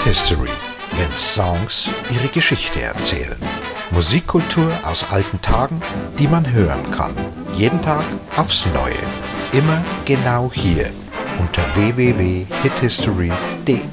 History, wenn Songs ihre Geschichte erzählen. Musikkultur aus alten Tagen, die man hören kann. Jeden Tag aufs Neue. Immer genau hier unter www.hithistory.de.